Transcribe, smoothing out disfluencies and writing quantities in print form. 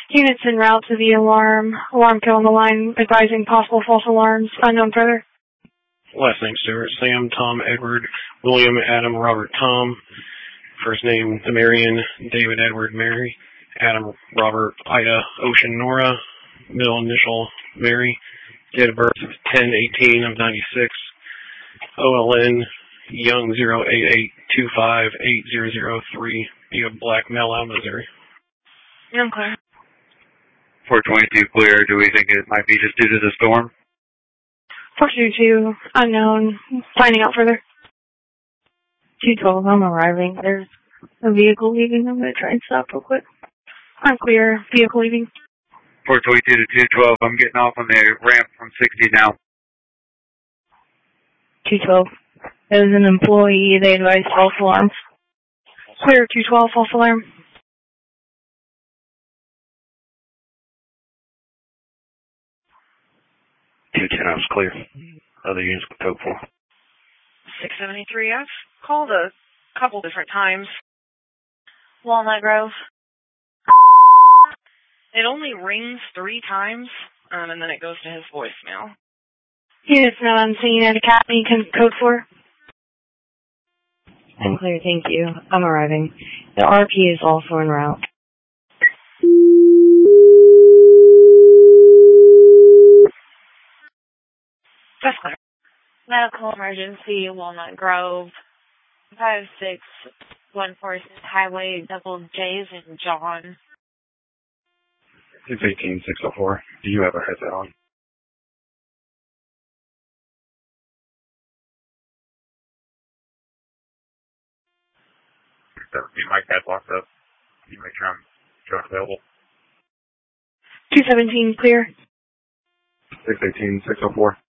Units en route to the alarm. Alarm kill on the line, advising possible false alarms. Unknown further. Last name Stewart, Sam, Tom, Edward, William, Adam, Robert, Tom. First name Demarion, David, Edward, Mary. Adam, Robert, Ida, Ocean, Nora. Middle initial, Mary. Date of birth 10/18 of 96. OLN, Young 088258003. Be a black male out of Missouri. Okay. 422 clear. Do we think it might be just due to the storm? 422, unknown. Finding out further. 212, I'm arriving. There's a vehicle leaving. I'm going to try and stop real quick. Unclear. Vehicle leaving. 422 to 212. I'm getting off on the ramp from 60 now. 212. There's an employee. They advised false alarms. Clear 212, false alarm. 210, I was clear. Other units with code 4. 673, I've called a couple different times. Walnut Grove. It only rings 3 times, and then it goes to his voicemail. Units not on scene at Academy, code 4. I'm clear, thank you. I'm arriving. The RP is also en route. That's clear. Medical emergency, Walnut Grove. 5614 Highway, double J's and John. 618-604. Do you have a headset on? My cat's locked up. Can you make sure I'm available? 217, clear. 618-604.